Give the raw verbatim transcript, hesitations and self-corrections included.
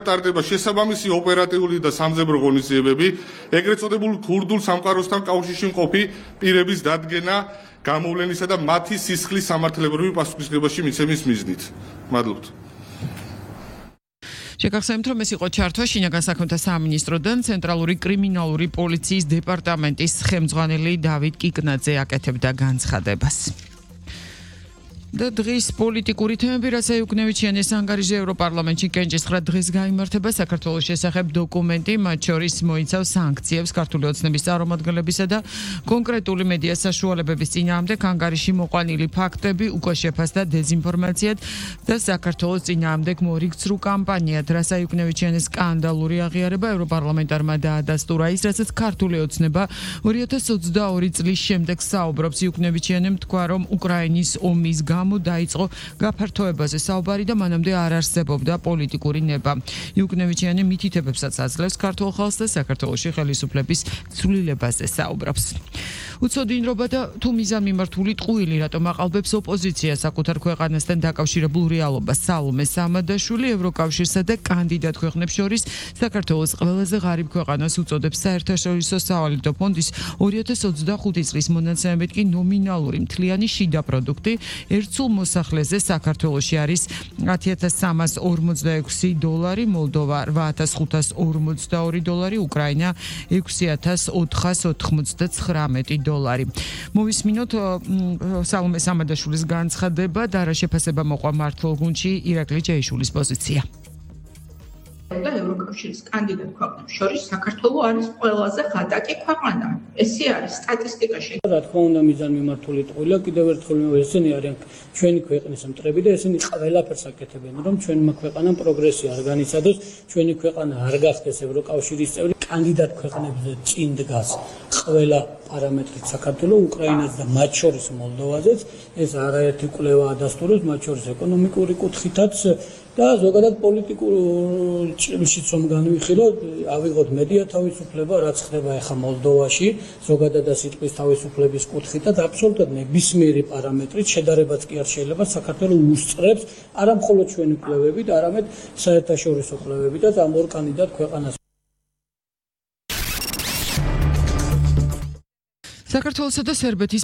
ტარდება შესაბამისი ოპერატიული და სამძებრო ღონისძიებები, ეგრეთ წოდებულ ქურდულ სამყაროსთან კავშირში მყოფი პირების დადგენა, გამოვლენისა და მათი სისხლის სამართლებრივი პასუხისმგებაში მიცემის მიზნით. მადლობთ. შეგახსენებთ, რომ ეს იყო ჩართვა შინაგან საქმეთა სამინისტროდან ცენტრალური კრიმინალური პოლიციის დეპარტამენტის ხელმძღვანელი დავით კიკნაძე აკეთებდა განცხადებას. და დღის პოლიტიკური თემები, რაც ეუკნევიჩიანის ანგარიში ევროპარლამენტში კენჭისხრა დღეს გაიმართება საქართველოს შესახებ დოკუმენტი, მათ შორის მოიცავს სანქციებს ქართული ოცნების წარმომადგენლებისა და კონკრეტული მედია საშუალებების წინააღმდეგ ანგარიში მოყვანილი ფაქტები, უკვე შეფასდა დეზინფორმაციად და საქართველოს წინააღმდეგ მორიგცრუ კამპანიად, რაც ეუკნევიჩიანის სკანდალური აღიარება ევროპარლამენტარმა დაადასტურა ის, რასაც ქართული ოცნება ორი ათას ოცდაორი წლის შემდეგ საუბრობს. ეუკნევიჩიანემ თქვა, რომ უკრაინის ომის გამო დაიწყო გაფართოებაზე საუბარი და მანამდე არ არსებობდა პოლიტიკური ნება. იუკნევიჩიანი მითითებებსაც აძლევს ქართულ ხალხს და საქართველოში ხელისუფლების ცვლილებაზე საუბრობს. უცოდინრობა და თუ მიზან მიმართული ტყუილი, რატომ აყალბებს ოპოზიცია საკუთარ ქვეყანასთან დაკავშირებულ რეალობას. სალომე სამადაშვილი ევროკავშირსა და კანდიდატ ქვეყნებს შორის საქართველოს ყველაზე ღარიბ ქვეყანას უწოდებს. საერთაშორისო სავალუტო ფონდის ორი ათას ოცდახუთი წლის მონაცემებით კი ნომინალური მთლიანი შიდა პროდუქტი ერთსულ მოსახლეზე საქართველოში არის ათი ათას სამას ორმოცდაექვსი დოლარი, მოლდოვა რვა ათას ხუთას ორმოცდაორი დოლარი, უკრაინა ექვსი ათას ოთხას ოთხმოცდაცხრამეტი დოლარი. მოვისმინოთ სალომე სამადაშვილის განცხადება და რა შეფასება მოყვა მართლ გუნდში ირაკლი ჯეიშვილის პოზიცია. და ევროკავშირის კანდიდატ ქვეყნებს შორის საქართველოს არის ყველაზე ღატაკი ქვეყანა. ესე არის სტატისტიკაში. რა თქმა უნდა, მიზან მიმართული ტყუილა, კიდევ ერთხელ ესენი არიან ჩვენი ქვეყნის მტრები და ესენი ყველაფერს აკეთებენ, რომ ჩვენმა ქვეყანამ პროგრესი არ განიცადოს, ჩვენი ქვეყანა არ გახდეს ევროკავშირის წევრი. კანდიდატ ქვეყნებზე წინ დგას ყველა პარამეტრით საქართველოს, უკრაინას და მათ შორის მოლდოვაზეც. ეს არაერთი კვლევა ადასტურებს, მათ შორის ეკონომიკური კუთხითაც და ზოგადად პოლიტიკურ ჭრილშიც რომ განვიხილოთ, ავიღოთ მედია თავისუფლება, რაც ხდება ახლა მოლდოვაში, ზოგადად და სიტყვის თავისუფლების კუთხითაც აბსოლუტურად ნებისმიერი პარამეტრით შედარებაც კი არ შეიძლება საქართველოს უსწრებს არა მხოლოდ ჩვენი კვლევებით, არამედ საერთაშორისო კვლევებითაც ამ ორ კანდიდატ ქვეყანას. საქართველოსა და სერბეთის